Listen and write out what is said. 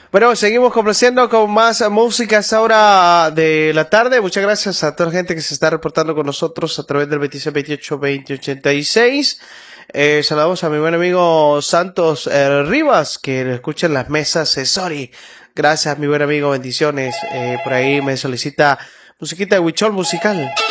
Bueno, seguimos complaciendo con más música a esta hora de la tarde. Muchas gracias a toda la gente que se está reportando con nosotros a través del 2628-2086. Saludamos a mi buen amigo Santos Rivas, que lo escucha en las mesas Sori. Gracias, mi buen amigo, bendiciones. Por ahí me solicita musiquita de Huichol musical.